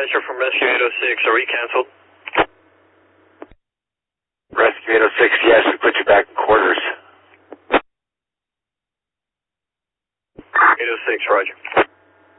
Messenger from Rescue 806. Are we canceled? Rescue 806, yes, we put you back in quarters. 806, roger.